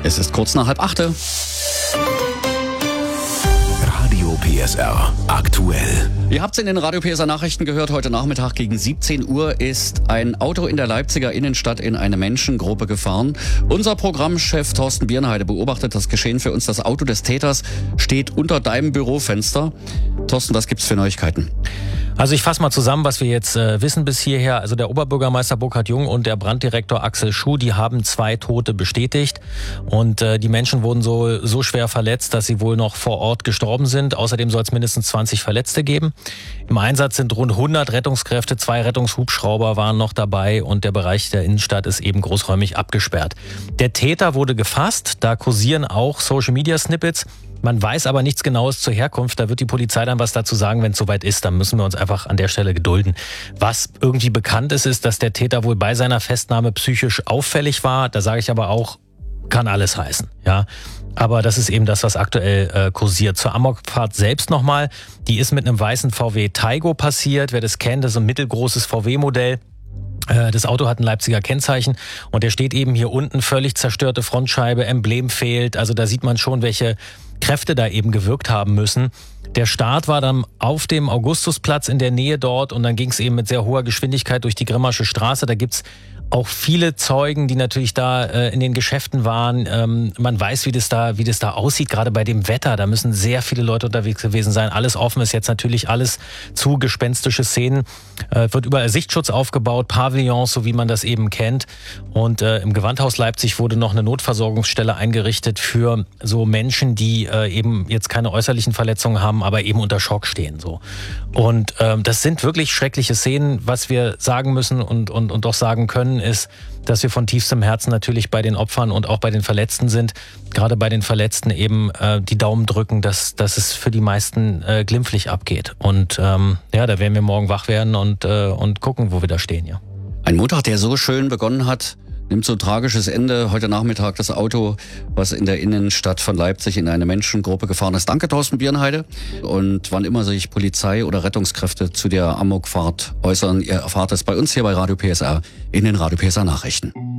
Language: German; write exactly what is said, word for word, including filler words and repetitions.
Es ist kurz nach halb achte. Radio P S R aktuell. Ihr habt es in den Radio P S R Nachrichten gehört. Heute Nachmittag gegen siebzehn Uhr ist ein Auto in der Leipziger Innenstadt in eine Menschengruppe gefahren. Unser Programmchef Thorsten Birnheide beobachtet das Geschehen für uns. Das Auto des Täters steht unter deinem Bürofenster. Thorsten, was gibt's für Neuigkeiten? Also ich fasse mal zusammen, was wir jetzt äh, wissen bis hierher. Also der Oberbürgermeister Burkhard Jung und der Branddirektor Axel Schuh, die haben zwei Tote bestätigt. Und äh, die Menschen wurden so, so schwer verletzt, dass sie wohl noch vor Ort gestorben sind. Außerdem soll es mindestens zwanzig Verletzte geben. Im Einsatz sind rund hundert Rettungskräfte, zwei Rettungshubschrauber waren noch dabei und der Bereich der Innenstadt ist eben großräumig abgesperrt. Der Täter wurde gefasst, da kursieren auch Social-Media-Snippets. Man weiß aber nichts Genaues zur Herkunft. Da wird die Polizei dann was dazu sagen, wenn es soweit ist. Dann müssen wir uns einfach an der Stelle gedulden. Was irgendwie bekannt ist, ist, dass der Täter wohl bei seiner Festnahme psychisch auffällig war. Da sage ich aber auch, kann alles heißen. Ja, aber das ist eben das, was aktuell äh, kursiert. Zur Amokfahrt selbst nochmal. Die ist mit einem weißen V W Taigo passiert. Wer das kennt, das ist ein mittelgroßes V W-Modell. Das Auto hat ein Leipziger Kennzeichen und der steht eben hier unten, völlig zerstörte Frontscheibe, Emblem fehlt. Also da sieht man schon, welche Kräfte da eben gewirkt haben müssen. Der Start war dann auf dem Augustusplatz in der Nähe dort und dann ging es eben mit sehr hoher Geschwindigkeit durch die Grimmasche Straße. Da gibt's auch viele Zeugen, die natürlich da äh, in den Geschäften waren. Ähm, man weiß, wie das da, wie das da aussieht, gerade bei dem Wetter. Da müssen sehr viele Leute unterwegs gewesen sein. Alles offen ist jetzt natürlich alles zu, gespenstische Szenen. Äh, wird überall Sichtschutz aufgebaut, Pavillons, so wie man das eben kennt. Und äh, im Gewandhaus Leipzig wurde noch eine Notversorgungsstelle eingerichtet für so Menschen, die äh, eben jetzt keine äußerlichen Verletzungen haben, aber eben unter Schock stehen. So. Und ähm, das sind wirklich schreckliche Szenen. Was wir sagen müssen und, und, und doch sagen können, ist, dass wir von tiefstem Herzen natürlich bei den Opfern und auch bei den Verletzten sind. Gerade bei den Verletzten eben äh, die Daumen drücken, dass, dass es für die meisten äh, glimpflich abgeht. Und ähm, ja, da werden wir morgen wach werden und, äh, und gucken, wo wir da stehen. Ja. Ein Montag, der so schön begonnen hat, nimmt so ein tragisches Ende. Heute Nachmittag das Auto, was in der Innenstadt von Leipzig in eine Menschengruppe gefahren ist. Danke, Thorsten Birnheide. Und wann immer sich Polizei oder Rettungskräfte zu der Amokfahrt äußern, ihr erfahrt es bei uns hier bei Radio P S R in den Radio P S R Nachrichten.